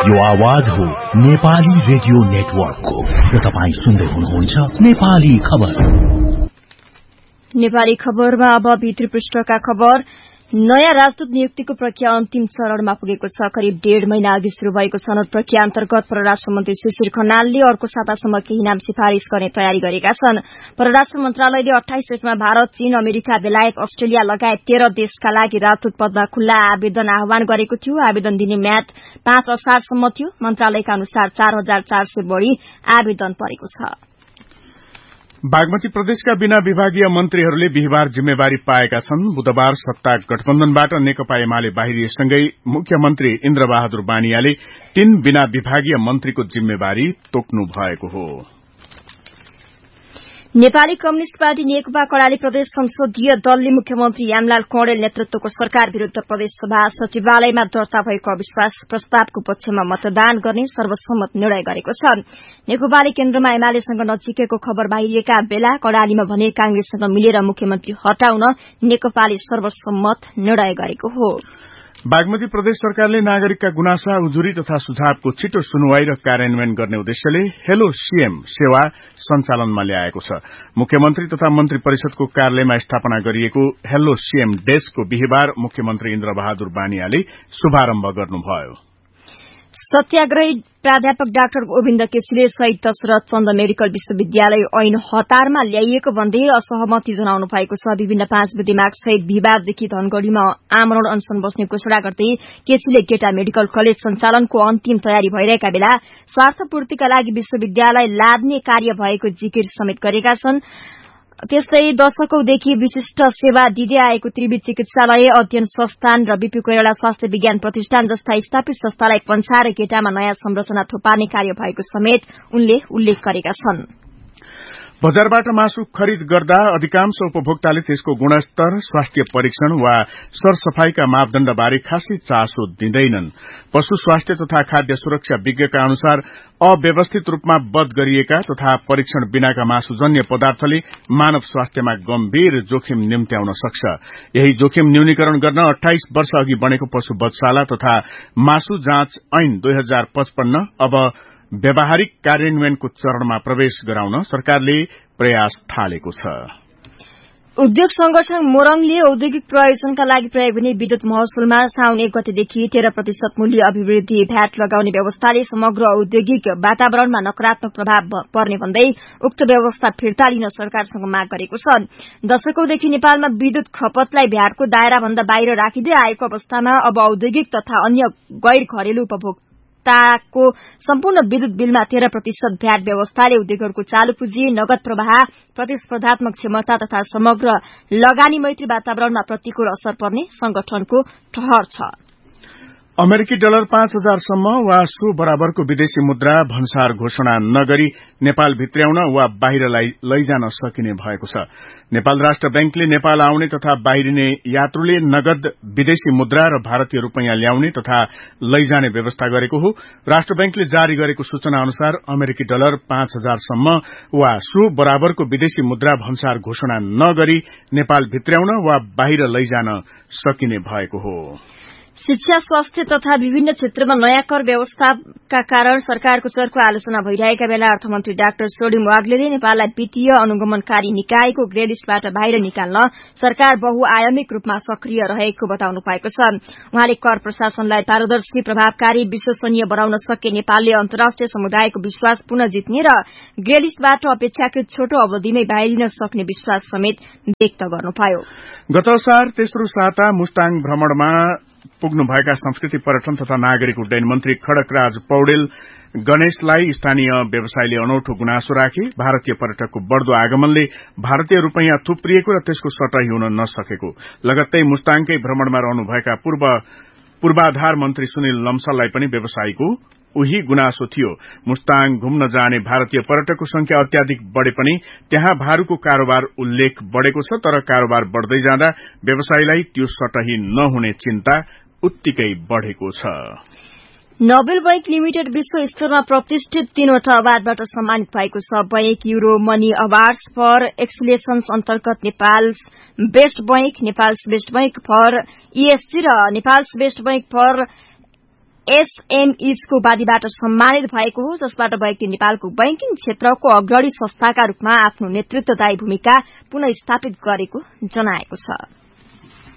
यो आवाज हो नेपाली रेडियो नेटवर्कको र तपाईं सुन्दै हुनुहुन्छ नेपाली खबर। नेपाली खबरमा अब भित्री पृष्ठका खबर। नयाँ राजदूत नियुक्तिको प्रक्रिया अन्तिम चरणमा पुगेको छ। करिब 1.5 महिना अघि शुरू भएको छनौट प्रक्रिया अन्तर्गत परराष्ट्र मन्त्री शिशिर खनालले अर्को सातासम्म केही नाम सिफारिश गर्ने तयारी गरेका छन्। परराष्ट्र मन्त्रालयले 28 डेटमा भारत, चीन, अमेरिका, बेलायत, अस्ट्रेलिया लगायत 13 देशका लागि राजदूत पदमा खुल्ला आवेदन आह्वान गरेको थियो। आवेदन दिने म्याद 5 असारसम्म थियो। मन्त्रालयका अनुसार 4400 बढ़ी आवेदन परेको छ। बागमती प्रदेशका बिना विभागीय मन्त्रीहरूले बिहिबार जिम्मेवारी पाएका छन्। बुधबार सत्ता गठबन्धनबाट नेकपा एमाले बाहिरिएसँगै मुख्यमन्त्री इन्द्रबहादुर बानियाले 3 बिना विभागीय मन्त्रीको जिम्मेवारी तोक्नु भएको हो। नेपाली कम्युनिष्ट पार्टी नेकपा कर्णाली प्रदेश संसदीय दलले मुख्यमन्त्री यामलाल कौडेल नेतृत्वको सरकार विरूद्ध प्रदेश सभा सचिवालयमा दर्ता भएको अविश्वास प्रस्तावको पक्षमा मतदान गर्ने सर्वसम्मत निर्णय गरेको छ। नेकपाले केन्द्रमा एमालेसँग नजिकेको खबर बाहिरिएका बेला कर्णालीमा भने कांग्रेससँग मिलेर मुख्यमन्त्री हटाउन नेकपाले सर्वसम्मत निर्णय गरेको हो। बागमती प्रदेश सरकारले नागरिकका गुनासा, उजुरी तथा सुझावको छिटो सुनवाई र कार्यान्वयन गर्ने उद्देश्यले हेलो सीएम सेवा सञ्चालनमा ल्याएको छ। मुख्यमन्त्री तथा मन्त्री परिषदको कार्यालयमा स्थापना गरिएको हेलो सीएम डेस्कको बिहिबार मुख्यमन्त्री इन्द्रबहादुर बानियाले शुभारम्भ गर्नुभयो। सत्याग्रही प्राध्यापक डाक्टर गोविन्द केसीले शहीद दशरथ चन्द मेडिकल विश्वविद्यालय ऐन हतारमा ल्याइएको भन्दै असहमति जनाउनु भएको छ। विभिन्न 5 बुँदे माग सहित बिहिबारदेखि धनगढ़ीमा आमरण अनशन बस्ने घोषणा गर्दै केसीले गेटा मेडिकल कलेज सञ्चालनको अन्तिम तयारी भइरहेका बेला स्वार्थपूर्तिका लागि विश्वविद्यालय लाद्ने कार्य भएको जिकिर समेत गरेका छन्। त्यस्तै दशकौंदेखि विशिष्ट सेवा दिँदै आएको त्रिवी चिकित्सालय, अध्ययन संस्थान र बीपी कोइराला स्वास्थ्य विज्ञान प्रतिष्ठान जस्ता स्थापित संस्थालाई पन्छाएर गेटामा नयाँ संरचना थोपार्ने कार्य भएको समेत उनले उल्लेख गरेका छन्। बजारबाट मासु खरिद गर्दा अधिकांश उपभोक्ताले त्यसको गुणस्तर, स्वास्थ्य परीक्षण वा सरसफाईका मापदण्डबारे खासै चासो दिँदैनन्। पशु स्वास्थ्य तथा खाद्य सुरक्षा विज्ञका अनुसार अव्यवस्थित रूपमा वध गरिएका तथा परीक्षण बिनाका मासुजन्य पदार्थले मानव स्वास्थ्यमा गम्भीर जोखिम निम्त्याउन सक्छ। यही जोखिम न्यूनीकरण गर्न 28 वर्ष अघि बनेको पशु वधशाला तथा मासु जाँच ऐन 2055 अब व्यावहारिक कार्यान्वयनको चरणमा प्रवेश गराउन सरकारले प्रयास थालेको छ। उद्योग संगठन मोरङले औद्योगिक प्रयोजनका लागि प्रयोग हुने विद्युत महसुलमा साउन 1 गतेदेखि 13% मूल्य अभिवृद्धि भ्याट लगाउने व्यवस्थाले समग्र औद्योगिक वातावरणमा नकारात्मक प्रभाव पर्ने भन्दै उक्त व्यवस्था फिर्ता लिन सरकारसँग माग गरेको छ। दशकौंदेखि नेपालमा विद्युत खपतलाई भ्याटको दायराभन्दा बाहिर राखिँदै आएको अवस्थामा अब औद्योगिक तथा अन्य गैर घरेलु उपभोक्ताको सम्पूर्ण विद्युत बिलमा 13% भ्याट व्यवस्थाले उद्योगहरूको चालू पुँजी, नगद प्रवाह, प्रतिस्पर्धात्मक क्षमता तथा समग्र लगानी मैत्री वातावरणमा प्रतिकूल असर पर्ने संगठनको ठहर छ। अमेरिकी डलर 5000 सम्म वा सो बराबरको विदेशी मुद्रा भन्सार घोषणा नगरी नेपाल भित्र्याउन वा बाहिर लैजान सकिने भएको छ। नेपाल राष्ट्र बैंकले नेपाल आउने तथा बाहिरिने यात्रुले नगद विदेशी मुद्रा र भारतीय रूपैयाँ ल्याउने तथा लैजाने व्यवस्था गरेको हो। राष्ट्र बैंकले जारी गरेको सूचना अनुसार अमेरिकी डलर 5000 सम्म वा सो बराबरको विदेशी मुद्रा भन्सार घोषणा नगरी नेपाल भित्र्याउन वा बाहिर लैजान सकिने भएको हो। शिक्षा, स्वास्थ्य तथा विभिन्न क्षेत्रमा नयाँ कर व्यवस्थाका कारण सरकारको चर्को आलोचना भइरहेका बेला अर्थमन्त्री डाक्टर सोडिम वाग्लेले नेपाललाई वित्तीय अनुगमनकारी निकायको ग्रे लिस्टबाट बाहिर निकाल्न सरकार बहुआयामिक रूपमा सक्रिय रहेको बताउनु भएको छ। उहाँले कर प्रशासनलाई पारदर्शी, प्रभावकारी, विश्वसनीय बनाउन सके नेपालले अन्तर्राष्ट्रिय समुदायको विश्वास पुनः जित्ने र ग्रे लिस्टबाट अपेक्षाकृत छोटो अवधिमै बाहिरिन सक्ने विश्वास समेत व्यक्त गर्नुभयो। गत सार तेस्रो साता मुस्ताङ भ्रमणमा पुग्नुभएका संस्कृति, पर्यटन तथा नागरिक उड्डयन मन्त्री खड्गराज पौडेल गणेशलाई स्थानीय व्यवसायले अनौठो गुनासो राखे। भारतीय पर्यटकको बढ़दो आगमनले भारतीय रूपैयाँ थुप्रिएको र त्यसको सटही हुन नसकेको लगत्तै मुस्ताङकै भ्रमणमा रहनुभएका पूर्वाधार मन्त्री सुनिल लम्साललाई पनि व्यवसायीको उही गुनासो थियो। मुस्ताङ घुम्न जाने भारतीय पर्यटकको संख्या अत्याधिक बढ़े पनि त्यहाँ भारूको कारोबार उल्लेख बढ़ेको छ, तर कारोबार बढ़दै जाँदा व्यवसायीलाई त्यो सटही नहुने चिन्ता उत्तिकै बढ़ेको छ। नोबेल बैंक लिमिटेड विश्व स्तरमा प्रतिष्ठित 3वटा अवार्डबाट सम्मानित भएको छ। Bank euro money awards for एक्सलेशन्स अन्तर्गत Nepals best bank, Nepals best bank for ESG र Nepals best bank for SMEs को उपाधिबाट सम्मानित भएको हो, जसबाट व्यक्ति नेपालको बैंकिङ क्षेत्रको अग्रणी संस्थाका रूपमा आफ्नो नेतृत्वदायी भूमिका पुनः स्थापित गरेको जनाएको छ।